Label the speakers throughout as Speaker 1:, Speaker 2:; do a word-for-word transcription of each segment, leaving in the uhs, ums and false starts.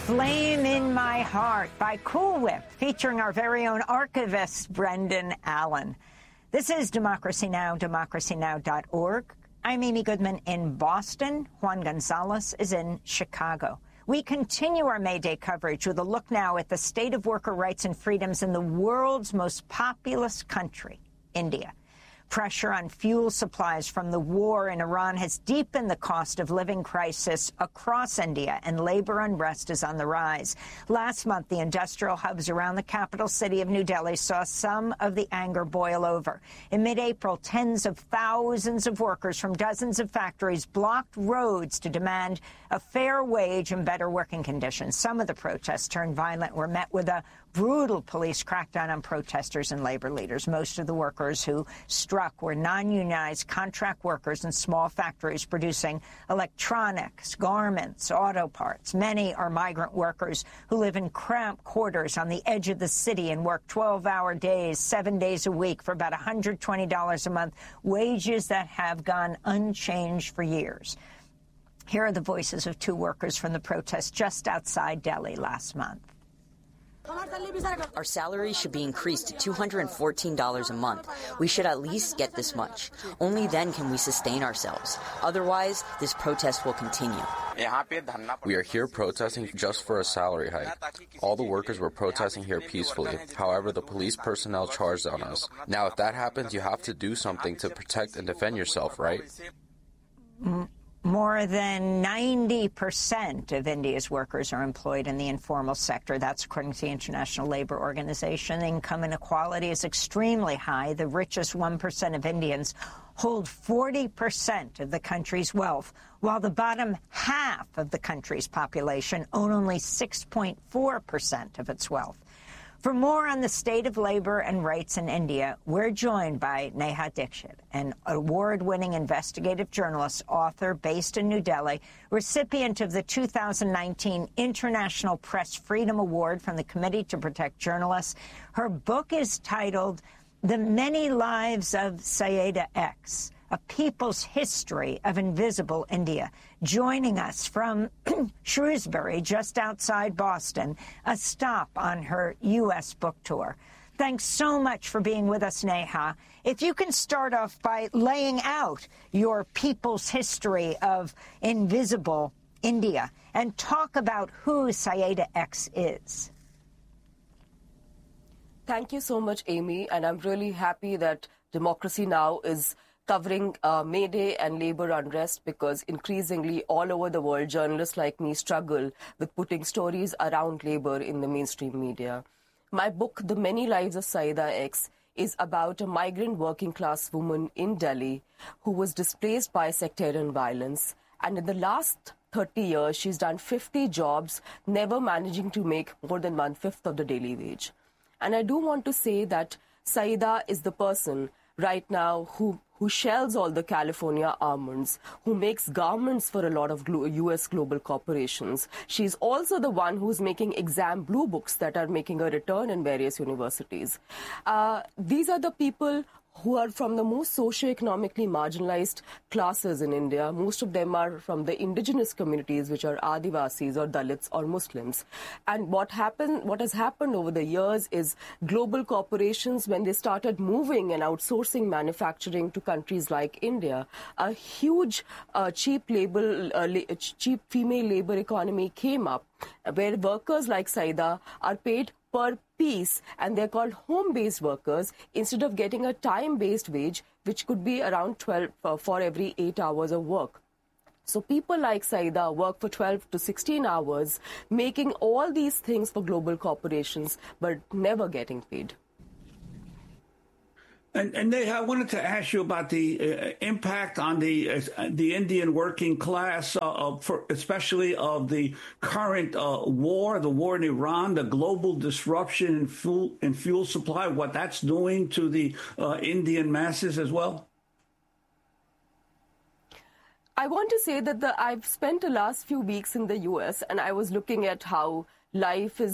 Speaker 1: Flame in My Heart by Cool Whip, featuring our very own archivist, Brendan Allen. This is Democracy Now!, democracy now dot org. I'm Amy Goodman in Boston. Juan Gonzalez is in Chicago. We continue our May Day coverage with a look now at the state of worker rights and freedoms in the world's most populous country, India. Pressure on fuel supplies from the war in Iran has deepened the cost of living crisis across India, and labor unrest is on the rise. Last month, the industrial hubs around the capital city of New Delhi saw some of the anger boil over. In mid-April, tens of thousands of workers from dozens of factories blocked roads to demand a fair wage and better working conditions. Some of the protests turned violent were met with a brutal police crackdown on protesters and labor leaders. Most of the workers who struck were non-unionized contract workers in small factories producing electronics, garments, auto parts. Many are migrant workers who live in cramped quarters on the edge of the city and work twelve-hour days, seven days a week for about one hundred twenty dollars a month, wages that have gone unchanged for years. Here are the voices of two workers from the protest just outside Delhi last month.
Speaker 2: Our salary should be increased to two hundred fourteen dollars a month. We should at least get this much. Only then can we sustain ourselves. Otherwise, this protest will continue.
Speaker 3: We are here protesting just for a salary hike. All the workers were protesting here peacefully. However, the police personnel charged on us. Now, if that happens, you have to do something to protect and defend yourself, right?
Speaker 1: Mm. More than ninety percent of India's workers are employed in the informal sector. That's according to the International Labour Organization. Income inequality is extremely high. The richest one percent of Indians hold forty percent of the country's wealth, while the bottom half of the country's population own only six point four percent of its wealth. For more on the state of labor and rights in India, we're joined by Neha Dixit, an award-winning investigative journalist, author based in New Delhi, recipient of the two thousand nineteen International Press Freedom Award from the Committee to Protect Journalists. Her book is titled The Many Lives of Sayyeda X, A People's History of Invisible India. Joining us from Shrewsbury, just outside Boston, a stop on her U S book tour. Thanks so much for being with us, Neha. If you can start off by laying out your people's history of invisible India and talk about who Sayyeda X is.
Speaker 4: Thank you so much, Amy, and I'm really happy that Democracy Now! Is covering uh, May Day and labor unrest, because increasingly all over the world, journalists like me struggle with putting stories around labor in the mainstream media. My book, The Many Lives of Sayyeda X, is about a migrant working class woman in Delhi who was displaced by sectarian violence. And in the last thirty years, she's done fifty jobs, never managing to make more than one-fifth of the daily wage. And I do want to say that Sayyeda is the person right now who who shells all the California almonds, who makes garments for a lot of U S global corporations. She's also the one who's making exam blue books that are making a return in various universities. Uh, these are the people who are from the most socioeconomically marginalized classes in India. Most of them are from the indigenous communities, which are Adivasis or Dalits or Muslims. And what happened, what has happened over the years is global corporations, when they started moving and outsourcing manufacturing to countries like India, a huge uh, cheap labor, uh, la- cheap female labor economy came up, where workers like Sayyeda are paid per piece, and they're called home-based workers instead of getting a time-based wage, which could be around twelve uh, for every eight hours of work. So people like Sayyeda work for twelve to sixteen hours, making all these things for global corporations, but never getting paid.
Speaker 5: And, and Neha, I wanted to ask you about the uh, impact on the uh, the Indian working class, uh, for, especially of the current uh, war, the war in Iran, the global disruption in fuel, in fuel supply, what that's doing to the uh, Indian masses as well.
Speaker 4: I want to say that the, I've spent the last few weeks in the U S, and I was looking at how life is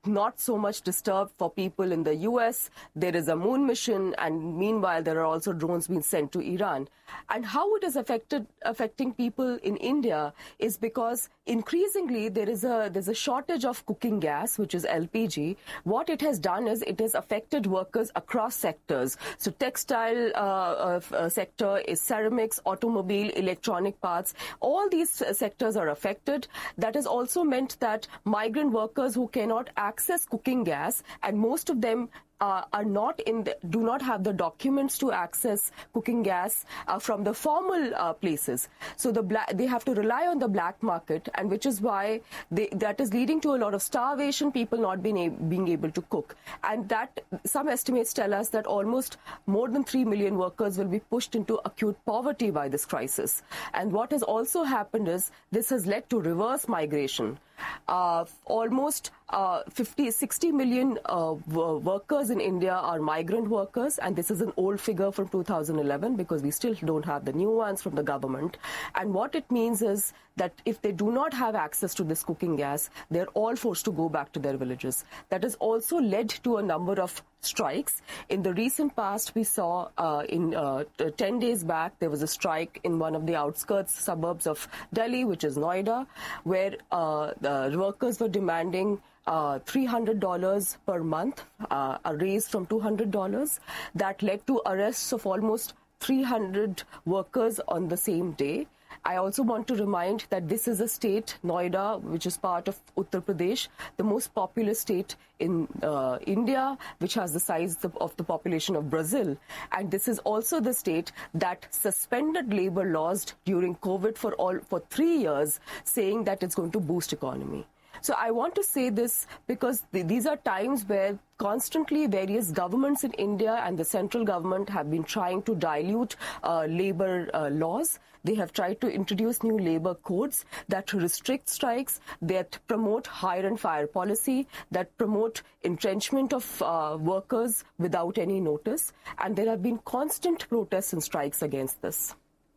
Speaker 4: not so much disturbed for people in the U S. There is a moon mission, and meanwhile, there are also drones being sent to Iran. And how it is affected, affecting people in India is because increasingly there is a there's a shortage of cooking gas, which is L P G. What it has done is it has affected workers across sectors. So textile uh, uh, sector is ceramics, automobile, electronic parts. All these sectors are affected. That has also meant that migrant workers who cannot access cooking gas, and most of them Uh, are not in the, do not have the documents to access cooking gas uh, from the formal uh, places. So the black, they have to rely on the black market, and which is why they, that is leading to a lot of starvation, people not being, a, being able to cook. And that some estimates tell us that almost more than three million workers will be pushed into acute poverty by this crisis. And what has also happened is this has led to reverse migration. Uh, almost uh, fifty, sixty million uh, workers in India are migrant workers, and this is an old figure from two thousand eleven because we still don't have the new ones from the government. And what it means is that if they do not have access to this cooking gas, they're all forced to go back to their villages. That has also led to a number of strikes. In the recent past, we saw uh, in uh, ten days back, there was a strike in one of the outskirts suburbs of Delhi, which is Noida, where uh, the workers were demanding uh, three hundred dollars per month, uh, a raise from two hundred dollars. That led to arrests of almost three hundred workers on the same day. I also want to remind that this is a state, Noida, which is part of Uttar Pradesh, the most populous state in uh, India, which has the size of the population of Brazil. And this is also the state that suspended labor laws during COVID for all for three years, saying that it's going to boost economy. So I want to say this because th- these are times where constantly various governments in India and the central government have been trying to dilute uh, labor uh, laws. They have tried to introduce new labor codes that restrict strikes, that promote hire and fire policy, that promote entrenchment of uh, workers without any notice. And there have been constant protests and strikes against this.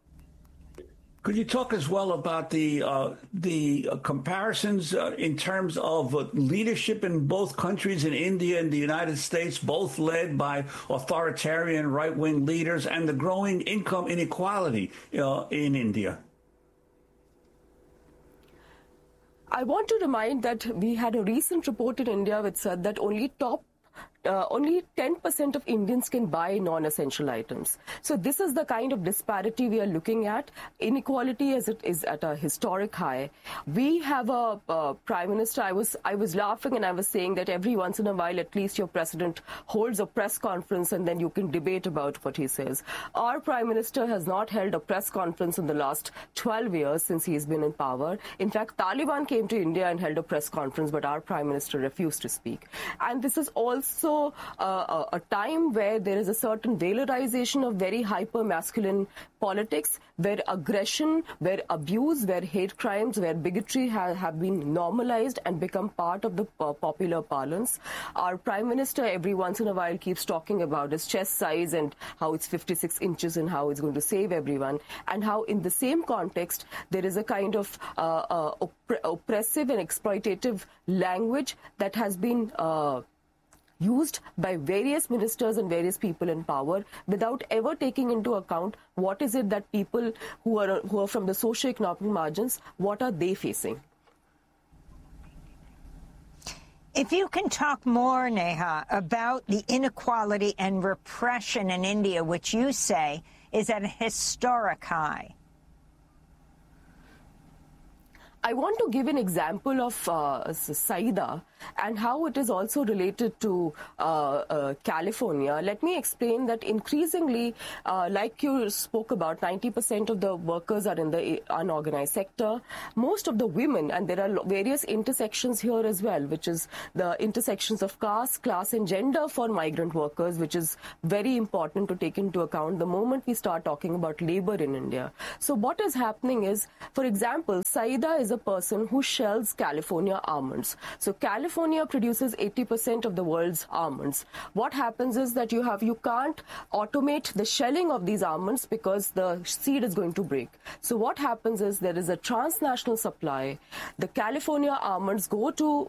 Speaker 5: Could you talk as well about the uh, the uh, comparisons uh, in terms of uh, leadership in both countries, in India and the United States, both led by authoritarian right-wing leaders, and the growing income inequality uh, in India?
Speaker 4: I want to remind that we had a recent report in India which said that only top Uh, only ten percent of Indians can buy non-essential items. So this is the kind of disparity we are looking at. Inequality as it is at a historic high. We have a uh, prime minister. I was I was laughing and I was saying that every once in a while, at least your president holds a press conference and then you can debate about what he says. Our prime minister has not held a press conference in the last twelve years since he has been in power. In fact, Taliban came to India and held a press conference, but our prime minister refused to speak. And this is also Uh, a, a time where there is a certain valorization of very hyper-masculine politics, where aggression, where abuse, where hate crimes, where bigotry ha- have been normalized and become part of the uh, popular parlance. Our prime minister every once in a while keeps talking about his chest size and how it's fifty-six inches and how it's going to save everyone, and how in the same context there is a kind of uh, uh, opp- oppressive and exploitative language that has been uh, used by various ministers and various people in power without ever taking into account what is it that people who are who are from the socio-economic margins, what are they facing.
Speaker 1: If you can talk more, Neha, about the inequality and repression in India, which you say is at a historic high.
Speaker 4: I want to give an example of uh, Saida and how it is also related to uh, uh, California. Let me explain that increasingly, uh, like you spoke about, ninety percent of the workers are in the unorganized sector. Most of the women, and there are various intersections here as well, which is the intersections of caste, class and gender for migrant workers, which is very important to take into account the moment we start talking about labor in India. So what is happening is, for example, Saida is a person who shells California almonds. So California produces eighty percent of the world's almonds. What happens is that you have you can't automate the shelling of these almonds because the seed is going to break. So what happens is there is a transnational supply. The California almonds go to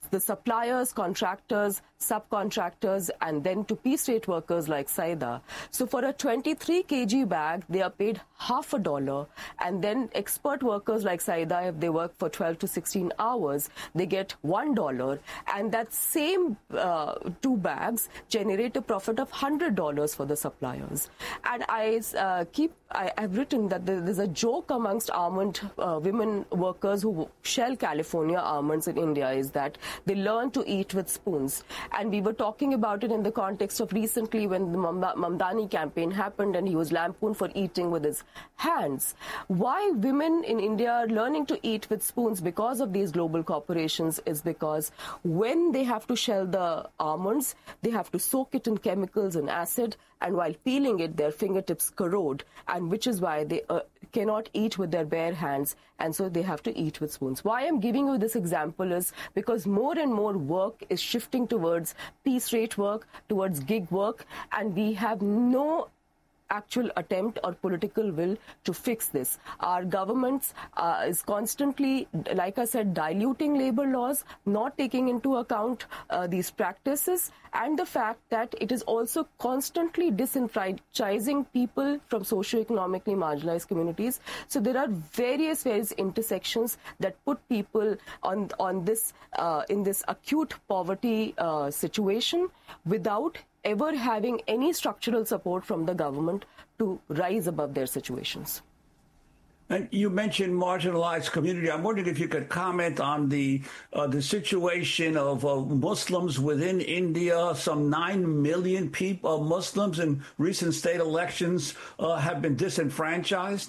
Speaker 4: the suppliers, contractors, subcontractors, and then to piece rate workers like Saida. So for a twenty-three kilogram bag, they are paid half a dollar. And then expert workers like Saida, if they work for twelve to sixteen hours, they get one dollar. And that same uh, two bags generate a profit of one hundred dollars for the suppliers. And I uh, keep, I, I've written that there's a joke amongst almond uh, women workers who shell California almonds in India is that they learn to eat with spoons. And we were talking about it in the context of recently when the Mamdani campaign happened and he was lampooned for eating with his hands. Why women in India are learning to eat with spoons because of these global corporations is because when they have to shell the almonds, they have to soak it in chemicals and acid, and while peeling it, their fingertips corrode, and which is why they uh, cannot eat with their bare hands, and so they have to eat with spoons. Why I'm giving you this example is because more and more work is shifting towards piece rate work, towards gig work, and we have no actual attempt or political will to fix this. Our governments uh, is constantly, like I said, diluting labor laws, not taking into account uh, these practices, and the fact that it is also constantly disenfranchising people from socioeconomically marginalized communities. So there are various various intersections that put people on on this uh, in this acute poverty uh, situation without ever having any structural support from the government to rise above their situations.
Speaker 5: And you mentioned marginalized community. I'm wondering if you could comment on the uh, the situation of uh, Muslims within India. Some nine million people, uh, Muslims in recent state elections uh, have been disenfranchised.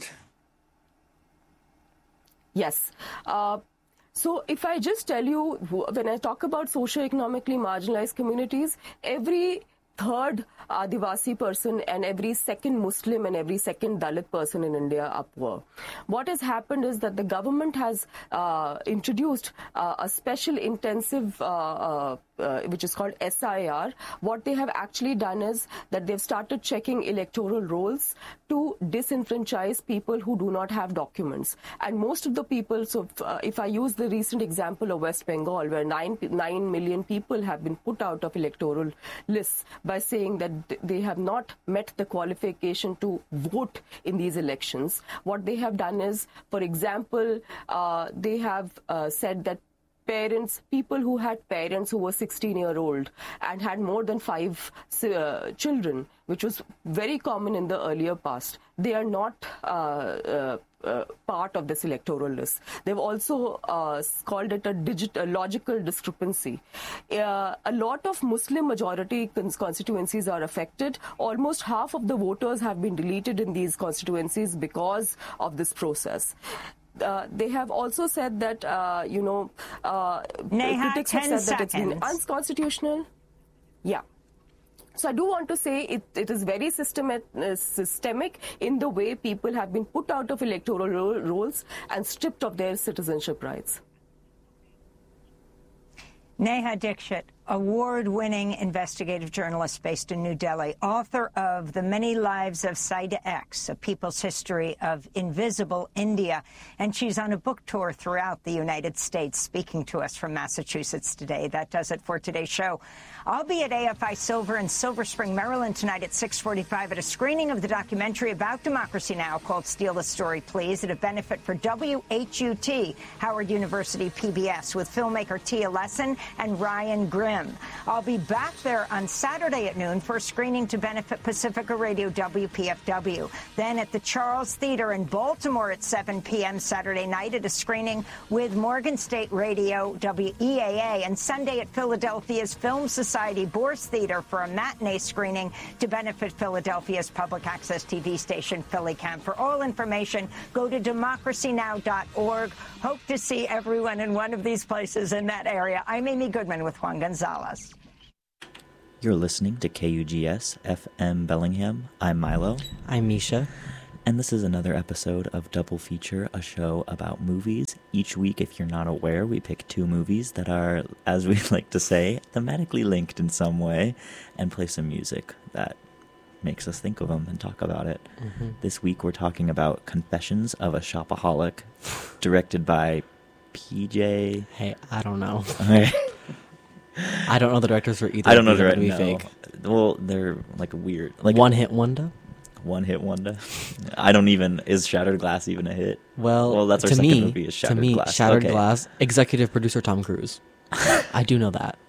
Speaker 4: Yes. Uh, So if I just tell you, when I talk about socioeconomically marginalized communities, every third Adivasi person and every second Muslim and every second Dalit person in India are poor. What has happened is that the government has uh, introduced uh, a special intensive, uh, uh, uh, which is called S I R. What they have actually done is that they've started checking electoral rolls to disenfranchise people who do not have documents. And most of the people, so if, uh, if I use the recent example of West Bengal, where nine, nine million people have been put out of electoral lists by saying that they have not met the qualification to vote in these elections. What they have done is, for example, uh, they have uh, said that parents, people who had parents who were sixteen year old and had more than five uh, children, which was very common in the earlier past, they are not uh, uh, uh, part of this electoral list. They've also uh, called it a, digit, a logical discrepancy. Uh, a lot of Muslim majority constituencies are affected. Almost half of the voters have been deleted in these constituencies because of this process. Uh, they have also said that, uh, you know, uh,
Speaker 1: Neha,
Speaker 4: critics have said
Speaker 1: seconds.
Speaker 4: that it's been unconstitutional. Yeah. So I do want to say it, it is very systemat, uh, systemic in the way people have been put out of electoral ro- rolls and stripped of their citizenship rights.
Speaker 1: Neha Dixit, award-winning investigative journalist based in New Delhi, author of The Many Lives of Saida X, A People's History of Invisible India. And she's on a book tour throughout the United States, speaking to us from Massachusetts today. That does it for today's show. I'll be at A F I Silver in Silver Spring, Maryland tonight at six forty-five at a screening of the documentary about Democracy Now! Called Steal the Story, Please, at a benefit for W H U T, Howard University P B S, with filmmaker Tia Lesson and Ryan Grimm. I'll be back there on Saturday at noon for a screening to benefit Pacifica Radio W P F W. Then at the Charles Theater in Baltimore at seven p.m. Saturday night at a screening with Morgan State Radio W E A A. And Sunday at Philadelphia's Film Society Bourse Theater for a matinee screening to benefit Philadelphia's public access T V station PhillyCam. For all information, go to democracy now dot org. Hope to see everyone in one of these places in that area. I'm Amy Goodman with Juan Gonzalez.
Speaker 6: You're listening to K U G S F M Bellingham. I'm Milo.
Speaker 7: I'm Misha.
Speaker 6: And this is another episode of Double Feature, a show about movies. Each week, if you're not aware, we pick two movies that are, as we like to say, thematically linked in some way, and play some music that makes us think of them and talk about it. Mm-hmm. This week, we're talking about Confessions of a Shopaholic, directed by P J...
Speaker 7: Hey, I don't know.
Speaker 6: Okay.
Speaker 7: I don't know the directors for either.
Speaker 6: I don't know
Speaker 7: of
Speaker 6: the
Speaker 7: these.
Speaker 6: director.
Speaker 7: Be
Speaker 6: No.
Speaker 7: fake.
Speaker 6: Well, they're like weird. Like
Speaker 7: One hit wonder.
Speaker 6: One hit wonder. I don't even. Is Shattered Glass even a hit?
Speaker 7: Well,
Speaker 6: well, that's our
Speaker 7: to
Speaker 6: second
Speaker 7: me,
Speaker 6: movie. Is Shattered
Speaker 7: to me,
Speaker 6: Glass.
Speaker 7: Shattered
Speaker 6: Okay.
Speaker 7: Glass. Executive producer Tom Cruise. I do know that.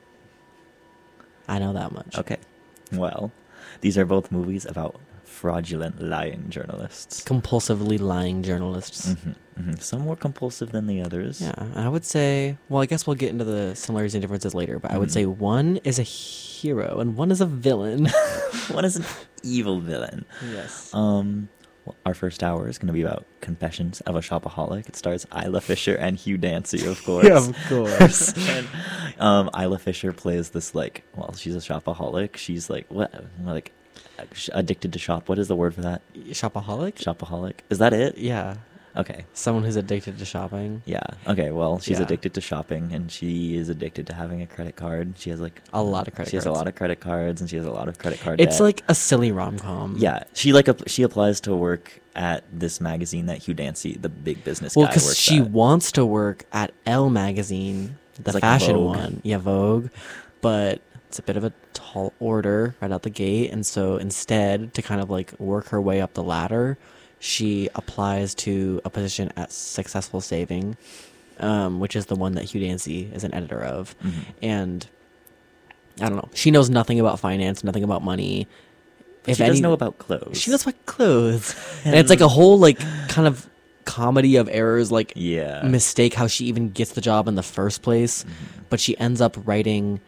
Speaker 7: I know that much.
Speaker 6: Okay. Well, these are both movies about fraudulent lying journalists.
Speaker 7: Compulsively lying journalists.
Speaker 6: hmm hmm Some more compulsive than the others.
Speaker 7: Yeah, I would say. Well, I guess we'll get into the similarities and differences later. But I would
Speaker 6: Mhm.
Speaker 7: say one is a hero and one is a villain.
Speaker 6: One is an evil villain.
Speaker 7: Yes.
Speaker 6: Um, well, our first hour is going to be about Confessions of a Shopaholic. It stars Isla Fisher and Hugh Dancy, of course.
Speaker 7: Yeah, of course.
Speaker 6: and, um, Isla Fisher plays this like, well, she's a shopaholic. She's like what, like addicted to shop. What is the word for that?
Speaker 7: Shopaholic.
Speaker 6: Shopaholic. Is that it?
Speaker 7: Yeah.
Speaker 6: Okay.
Speaker 7: Someone who's addicted to shopping.
Speaker 6: Yeah. Okay. Well, she's
Speaker 7: Yeah.
Speaker 6: addicted to shopping, and she is addicted to having a credit card. She has like
Speaker 7: A lot of credit
Speaker 6: She has a
Speaker 7: cards.
Speaker 6: lot of credit cards, and she has a lot of credit card.
Speaker 7: It's
Speaker 6: debt.
Speaker 7: like a silly rom com.
Speaker 6: Yeah, she like app- she applies to work at this magazine that Hugh Dancy, the big business
Speaker 7: Well,
Speaker 6: guy,
Speaker 7: because
Speaker 6: works
Speaker 7: she
Speaker 6: at.
Speaker 7: wants to work at Elle magazine, the
Speaker 6: It's like
Speaker 7: fashion
Speaker 6: Vogue.
Speaker 7: one. Yeah, Vogue. But it's a bit of a tall order right out the gate. And so instead, to kind of like work her way up the ladder, she applies to a position at Successful Saving, um, which is the one that Hugh Dancy is an editor of.
Speaker 6: Mhm.
Speaker 7: And I don't know. She knows nothing about finance, nothing about money.
Speaker 6: But she does know about clothes.
Speaker 7: She knows about clothes. And it's like a whole like kind of comedy of errors, like
Speaker 6: Yeah.
Speaker 7: mistake how she even gets the job in the first place.
Speaker 6: Mhm.
Speaker 7: But she ends up writing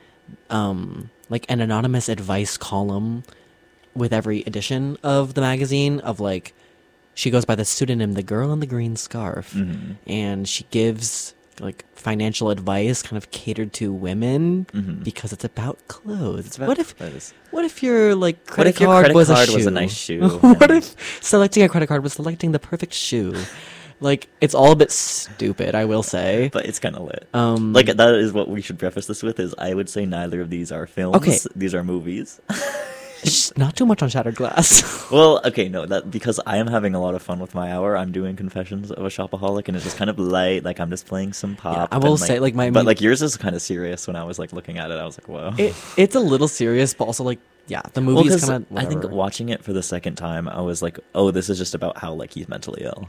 Speaker 7: um like an anonymous advice column with every edition of the magazine of like she goes by the pseudonym The Girl in the Green Scarf.
Speaker 6: Mhm.
Speaker 7: And she gives like financial advice kind of catered to women
Speaker 6: Mhm.
Speaker 7: because it's about clothes.
Speaker 6: It's about
Speaker 7: what if
Speaker 6: clothes.
Speaker 7: what if your like
Speaker 6: What
Speaker 7: credit
Speaker 6: if your
Speaker 7: card
Speaker 6: credit
Speaker 7: was
Speaker 6: card
Speaker 7: a
Speaker 6: was
Speaker 7: shoe?
Speaker 6: a nice shoe?
Speaker 7: What
Speaker 6: And-
Speaker 7: if selecting a credit card was selecting the perfect shoe? Like it's all a bit stupid, I will say.
Speaker 6: But it's kind of lit.
Speaker 7: Um,
Speaker 6: like that is what we should preface this with: is I would say neither of these are films.
Speaker 7: Okay.
Speaker 6: These are movies.
Speaker 7: Shh, not too much on Shattered Glass.
Speaker 6: Well, okay, no, that because I am having a lot of fun with my hour. I'm doing Confessions of a Shopaholic, and it's just kind of light. Like I'm just playing some pop.
Speaker 7: I will
Speaker 6: and,
Speaker 7: say, like, my-
Speaker 6: but like yours is kind of serious. When I was like looking at it, I was like, whoa.
Speaker 7: it, it's a little serious, but also like yeah, the
Speaker 6: Well,
Speaker 7: movie's
Speaker 6: 'cause
Speaker 7: kind of.
Speaker 6: I think watching it for the second time, I was like, "Oh, this is just about how like he's mentally ill."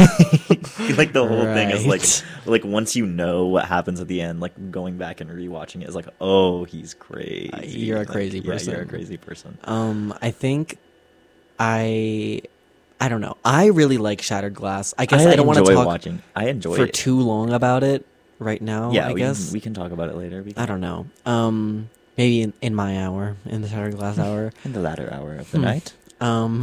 Speaker 6: Like the whole thing is like,
Speaker 7: Right.
Speaker 6: like once you know what happens at the end, like going back and rewatching it is like, "Oh, he's crazy."
Speaker 7: Uh, you're a
Speaker 6: Like,
Speaker 7: crazy
Speaker 6: yeah, you're a
Speaker 7: person.
Speaker 6: crazy person.
Speaker 7: Um, I think I, I don't know. I really like Shattered Glass. I guess I, don't want to
Speaker 6: enjoy
Speaker 7: talk
Speaker 6: watching. I enjoy
Speaker 7: for
Speaker 6: it.
Speaker 7: too long about it right now.
Speaker 6: yeah,
Speaker 7: I
Speaker 6: we,
Speaker 7: guess
Speaker 6: can, we can talk about it later. We can,
Speaker 7: I don't know. Um, maybe in, in my hour, in the Shattered Glass hour.
Speaker 6: in the latter hour of the
Speaker 7: Hmm.
Speaker 6: night.
Speaker 7: Um,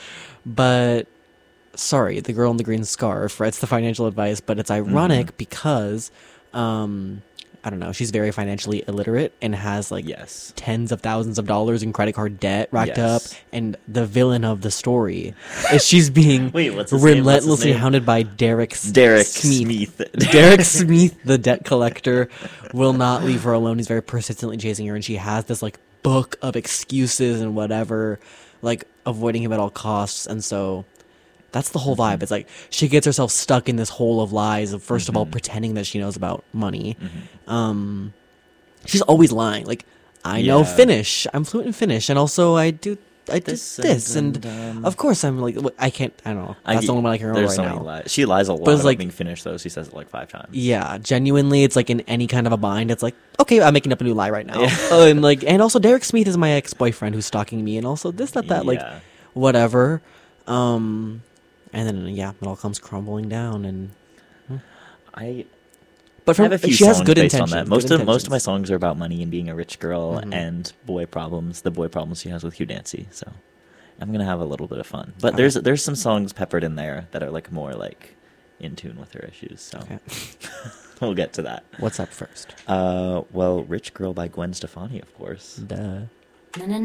Speaker 7: but sorry, the girl in the green scarf writes the financial advice, but it's ironic
Speaker 6: Mm-hmm.
Speaker 7: because, um, I don't know, she's very financially illiterate and has like
Speaker 6: Yes.
Speaker 7: tens of thousands of dollars in credit card debt racked
Speaker 6: Yes.
Speaker 7: up. And the villain of the story is she's being
Speaker 6: Wait, what's his name? What's his
Speaker 7: relentlessly
Speaker 6: name?
Speaker 7: hounded by Derek S-
Speaker 6: Derek
Speaker 7: Smith.
Speaker 6: Smith.
Speaker 7: Derek Smith, the debt collector, will not leave her alone. He's very persistently chasing her, and she has this like book of excuses and whatever, like avoiding him at all costs. And so that's the whole vibe. It's like she gets herself stuck in this hole of lies of first of all pretending that she knows about money. Um, she's always lying. Like I know
Speaker 6: Yeah.
Speaker 7: Finnish. I'm fluent in Finnish, and also I do. I did
Speaker 6: This
Speaker 7: this,
Speaker 6: and-
Speaker 7: and,
Speaker 6: and, um,
Speaker 7: of course I'm like wh- I can't. I don't know. That's the only one I can remember
Speaker 6: There's
Speaker 7: right
Speaker 6: so
Speaker 7: now.
Speaker 6: many lies. She lies a lot
Speaker 7: But it's
Speaker 6: about
Speaker 7: like-
Speaker 6: being Finnish, though. She says it like five times.
Speaker 7: Yeah, genuinely, it's like in any kind of a bind. It's like, okay, I'm making up a new lie right now.
Speaker 6: Yeah.
Speaker 7: Oh, and like, and also Derek Smith is my ex-boyfriend who's stalking me, and also this, that, that, like,
Speaker 6: Yeah.
Speaker 7: whatever. Um, and then yeah, it all comes crumbling down, and
Speaker 6: I
Speaker 7: but
Speaker 6: I
Speaker 7: from
Speaker 6: have a few
Speaker 7: she has
Speaker 6: songs
Speaker 7: good
Speaker 6: based
Speaker 7: intentions.
Speaker 6: on that.
Speaker 7: good
Speaker 6: Most of most of my
Speaker 7: intentions.
Speaker 6: songs are about money and being a rich girl
Speaker 7: Mhm.
Speaker 6: and boy problems. The boy problems she has with Hugh Dancy. So I'm gonna have a little bit of fun. But
Speaker 7: Okay.
Speaker 6: there's there's some songs peppered in there that are like more like in tune with her issues. So
Speaker 7: Okay.
Speaker 6: we'll get to that.
Speaker 7: What's up first?
Speaker 6: Uh, well, Rich Girl by Gwen Stefani, of course.
Speaker 7: Duh.
Speaker 8: Na na